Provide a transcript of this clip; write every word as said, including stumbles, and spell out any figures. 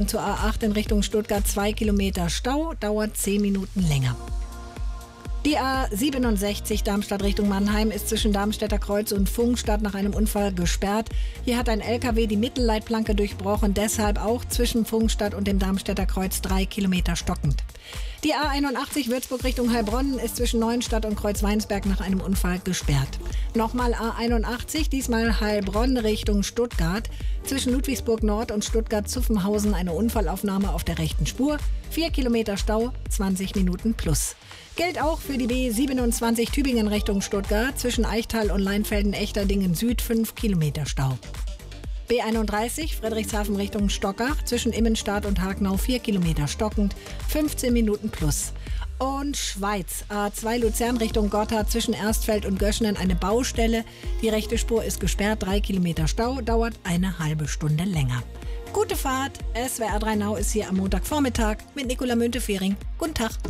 zur A acht in Richtung Stuttgart zwei Kilometer Stau, dauert zehn Minuten länger. Die A siebenundsechzig Darmstadt Richtung Mannheim ist zwischen Darmstädter Kreuz und Pfungstadt nach einem Unfall gesperrt. Hier hat ein L K W die Mittelleitplanke durchbrochen, deshalb auch zwischen Pfungstadt und dem Darmstädter Kreuz drei Kilometer stockend. Die A einundachtzig Würzburg Richtung Heilbronn ist zwischen Neuenstadt und Kreuzweinsberg nach einem Unfall gesperrt. Nochmal A einundachtzig, diesmal Heilbronn Richtung Stuttgart. Zwischen Ludwigsburg Nord und Stuttgart-Zuffenhausen eine Unfallaufnahme auf der rechten Spur. vier Kilometer Stau, zwanzig Minuten plus. Gilt auch für die B siebenundzwanzig Tübingen Richtung Stuttgart. Zwischen Eichtal und Leinfelden-Echterdingen Süd fünf Kilometer Stau. B einunddreißig Friedrichshafen Richtung Stockach. Zwischen Immenstadt und Hagenau vier Kilometer stockend, fünfzehn Minuten plus. Und Schweiz, A zwei Luzern Richtung Gotthard zwischen Erstfeld und Göschenen eine Baustelle. Die rechte Spur ist gesperrt, drei Kilometer Stau, dauert eine halbe Stunde länger. Gute Fahrt, S W R drei Now ist hier am Montagvormittag mit Nicola Müntefering. Guten Tag.